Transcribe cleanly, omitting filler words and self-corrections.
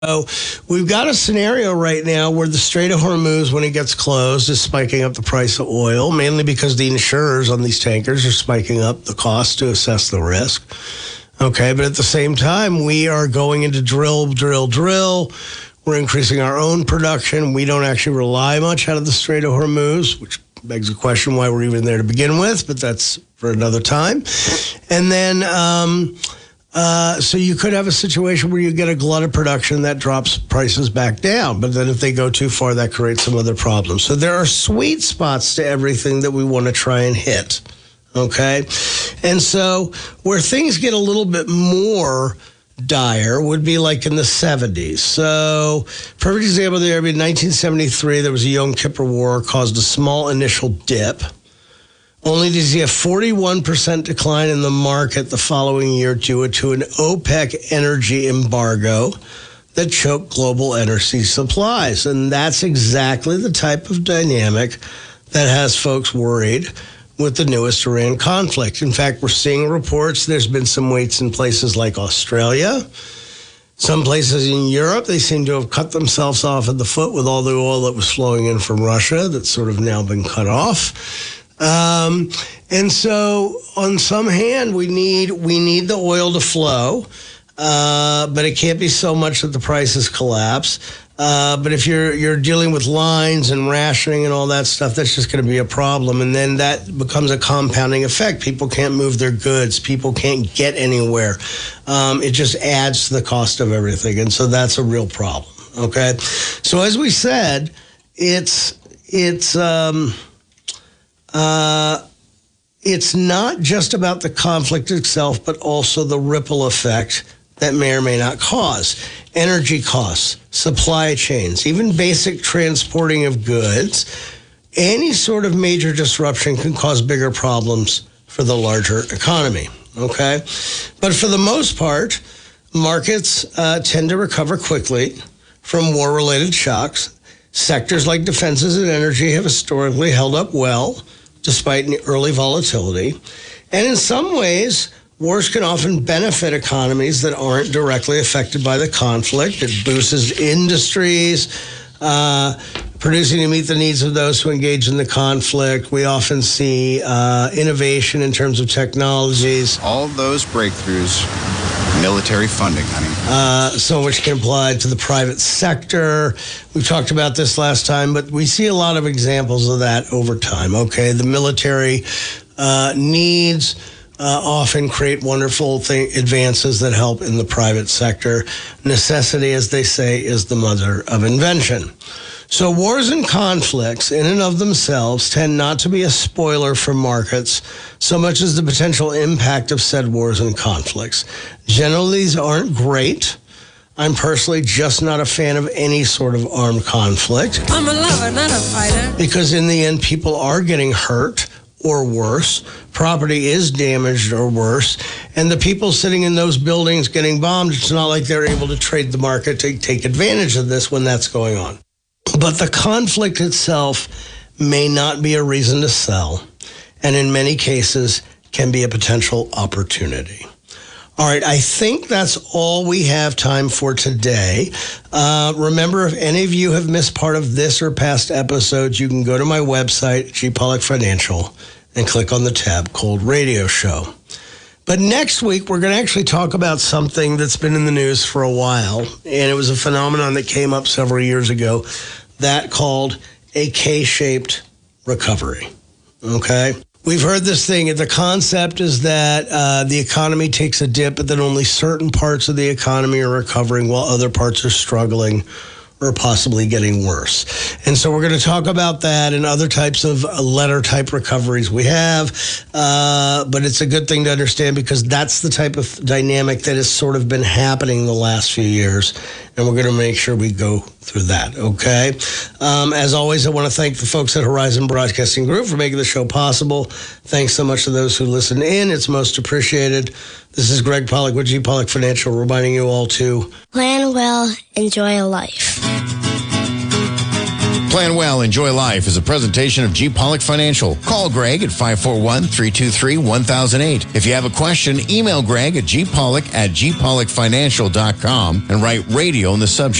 So we've got a scenario right now where the Strait of Hormuz, when it gets closed, is spiking up the price of oil, mainly because the insurers on these tankers are spiking up the cost to assess the risk. Okay, but at the same time, we are going into drill. We're increasing our own production. We don't actually rely much out of the Strait of Hormuz, which begs the question why we're even there to begin with, but that's for another time. And then so you could have a situation where you get a glut of production that drops prices back down. But then if they go too far, that creates some other problems. So there are sweet spots to everything that we want to try and hit. Okay? And so where things get a little bit more dire would be like in the 70s. So, perfect example there, in 1973, there was a Yom Kippur War, caused a small initial dip, only to see a 41% decline in the market the following year due to an OPEC energy embargo that choked global energy supplies. And that's exactly the type of dynamic that has folks worried with the newest Iran conflict. In fact, we're seeing reports there's been some waits in places like Australia. Some places in Europe, they seem to have cut themselves off at the foot with all the oil that was flowing in from Russia that's sort of now been cut off. And so on some hand, we need the oil to flow, but it can't be so much that the prices collapse. But if you're dealing with lines and rationing and all that stuff, that's just going to be a problem. And then that becomes a compounding effect. People can't move their goods. People can't get anywhere. It just adds to the cost of everything. And so that's a real problem. Okay. So as we said, it's not just about the conflict itself, but also the ripple effect that may or may not cause. Energy costs, supply chains, even basic transporting of goods. Any sort of major disruption can cause bigger problems for the larger economy, okay? But for the most part, markets tend to recover quickly from war-related shocks. Sectors like defenses and energy have historically held up well, despite early volatility. And in some ways, wars can often benefit economies that aren't directly affected by the conflict. It boosts industries, producing to meet the needs of those who engage in the conflict. We often see innovation in terms of technologies. All those breakthroughs, military funding, honey. So which can apply to the private sector. We've talked about this last time, but we see a lot of examples of that over time, okay? The military needs often create wonderful advances that help in the private sector. Necessity, as they say, is the mother of invention. So wars and conflicts in and of themselves tend not to be a spoiler for markets so much as the potential impact of said wars and conflicts. Generally, these aren't great. I'm personally just not a fan of any sort of armed conflict. I'm a lover, not a fighter. Because in the end, people are getting hurt or worse. Property is damaged or worse. And the people sitting in those buildings getting bombed, it's not like they're able to trade the market to take advantage of this when that's going on. But the conflict itself may not be a reason to sell, and in many cases can be a potential opportunity. All right, I think that's all we have time for today. Remember, if any of you have missed part of this or past episodes, you can go to my website, G. Pollack Financial, and click on the tab called Radio Show. But next week, we're going to actually talk about something that's been in the news for a while, and it was a phenomenon that came up several years ago, that called a K-shaped recovery, okay? We've heard this thing. The concept is that the economy takes a dip, but then only certain parts of the economy are recovering while other parts are struggling or possibly getting worse. And so we're going to talk about that and other types of letter-type recoveries we have. But it's a good thing to understand because that's the type of dynamic that has sort of been happening the last few years. And we're going to make sure we go through that, okay? As always, I want to thank the folks at Horizon Broadcasting Group for making the show possible. Thanks so much to those who listen in. It's most appreciated. This is Greg Pollack with G. Pollack Financial, reminding you all to plan well, enjoy life. Plan Well, Enjoy Life is a presentation of G. Pollock Financial. Call Greg at 541-323-1008. If you have a question, email Greg at gpollock@gpollockfinancial.com and write radio in the subject.